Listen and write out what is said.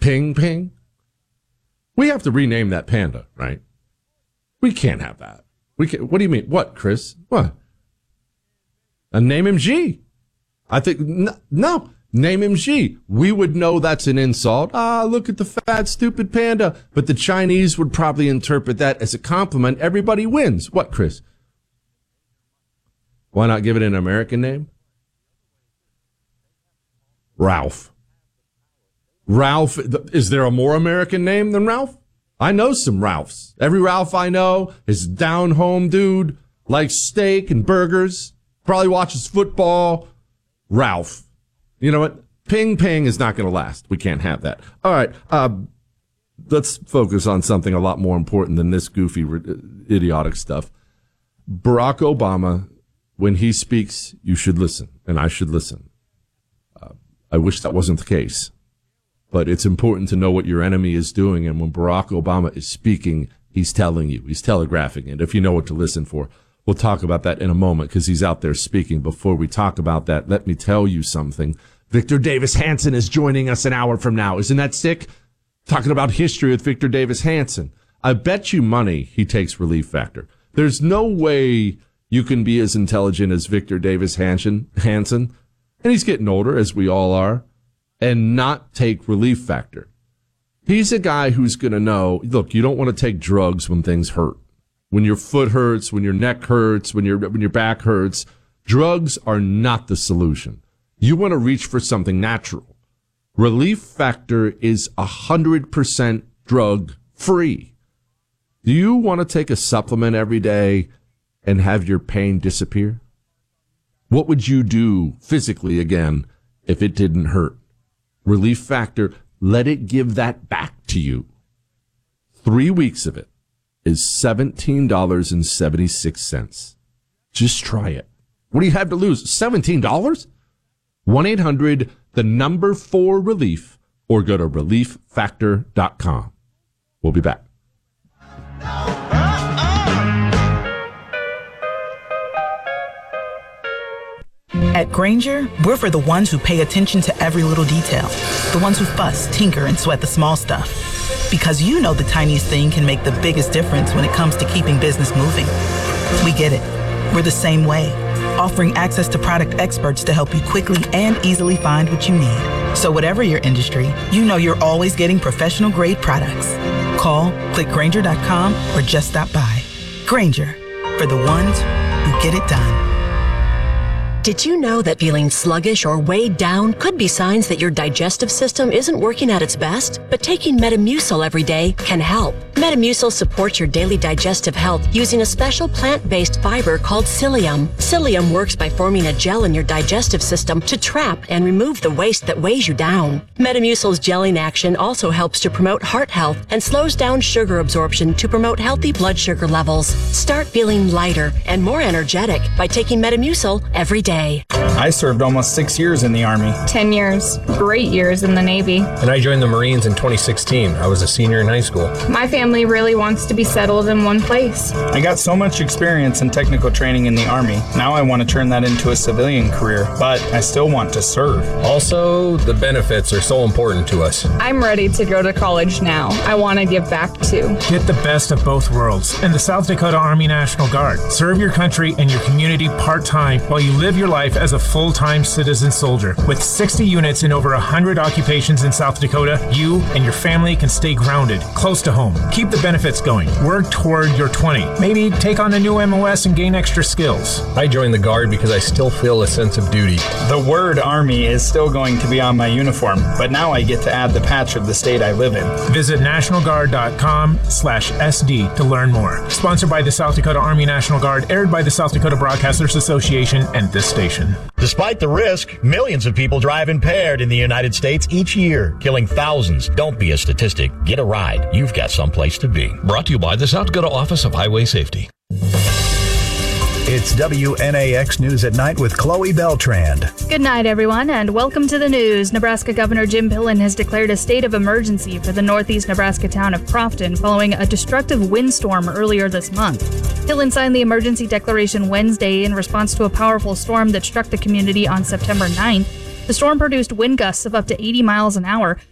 Ping Ping? We have to rename that panda, right? We can't have that. We can. What do you mean? What, Chris? What? And name him G. I think, no, name him G. We would know that's an insult. Look at the fat, stupid panda. But the Chinese would probably interpret that as a compliment. Everybody wins. What, Chris? Why not give it an American name? Ralph. Ralph, is there a more American name than Ralph? I know some Ralphs. Every Ralph I know is a down-home dude, likes steak and burgers, probably watches football. Ralph. You know what? Ping Ping is not going to last. We can't have that. All right. Let's focus on something a lot more important than this goofy, idiotic stuff. Barack Obama, when he speaks, you should listen, and I should listen. I wish that wasn't the case. But it's important to know what your enemy is doing, and when Barack Obama is speaking, he's telling you. He's telegraphing it, if you know what to listen for. We'll talk about that in a moment because he's out there speaking. Before we talk about that, let me tell you something. Victor Davis Hanson is joining us an hour from now. Isn't that sick? Talking about history with Victor Davis Hanson. I bet you money he takes Relief Factor. There's no way you can be as intelligent as Victor Davis Hanson, and he's getting older, as we all are, and not take Relief Factor. He's a guy who's going to know, look, you don't want to take drugs when things hurt. When your foot hurts, when your neck hurts, when your back hurts, drugs are not the solution. You want to reach for something natural. Relief Factor is 100% drug free. Do you want to take a supplement every day and have your pain disappear? What would you do physically again if it didn't hurt? Relief Factor, let it give that back to you. 3 weeks of it is $17.76. Just try it. What do you have to lose? $17? 1-800, the number 4 relief, or go to relieffactor.com. We'll be back. At Grainger, we're for the ones who pay attention to every little detail. The ones who fuss, tinker, and sweat the small stuff. Because you know the tiniest thing can make the biggest difference when it comes to keeping business moving. We get it. We're the same way, offering access to product experts to help you quickly and easily find what you need. So whatever your industry, you know you're always getting professional-grade products. Call, click Grainger.com, or just stop by. Grainger, for the ones who get it done. Did you know that feeling sluggish or weighed down could be signs that your digestive system isn't working at its best? But taking Metamucil every day can help. Metamucil supports your daily digestive health using a special plant-based fiber called psyllium. Psyllium works by forming a gel in your digestive system to trap and remove the waste that weighs you down. Metamucil's gelling action also helps to promote heart health and slows down sugar absorption to promote healthy blood sugar levels. Start feeling lighter and more energetic by taking Metamucil every day. I served almost 6 years in the Army. 10 years. Great years in the Navy. And I joined the Marines in 2016. I was a senior in high school. My family really wants to be settled in one place. I got so much experience and technical training in the Army. Now I want to turn that into a civilian career, but I still want to serve. Also, the benefits are so important to us. I'm ready to go to college now. I want to give back too. Get the best of both worlds in the South Dakota Army National Guard. Serve your country and your community part-time while you live your life as a full-time citizen soldier. With 60 units in over 100 occupations in South Dakota, you and your family can stay grounded, close to home. Keep the benefits going. Work toward your 20. Maybe take on a new MOS and gain extra skills. I joined the Guard because I still feel a sense of duty. The word Army is still going to be on my uniform, but now I get to add the patch of the state I live in. Visit nationalguard.com/SD to learn more. Sponsored by the South Dakota Army National Guard, aired by the South Dakota Broadcasters Association and this station. Despite the risk, millions of people drive impaired in the United States each year, killing thousands. Don't be a statistic. Get a ride. You've got someplace to be. Brought to you by the South Dakota Office of Highway Safety. It's WNAX News at Night with Chloe Beltrand. Good night, everyone, and welcome to the news. Nebraska Governor Jim Pillen has declared a state of emergency for the northeast Nebraska town of Crofton following a destructive windstorm earlier this month. Pillen signed the emergency declaration Wednesday in response to a powerful storm that struck the community on September 9th. The storm produced wind gusts of up to 80 miles an hour,